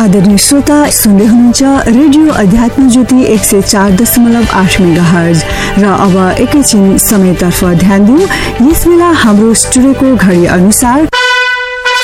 आदरणीय श्रोता, सुन्दै हुनुहुन्छ रेडियो अध्यात्म ज्योति 104.8 मेगाहर्ज र अब एकैछिन समयतर्फ ध्यान दिउँ। यस बेला हाम्रो स्टुडियोको घडी अनुसार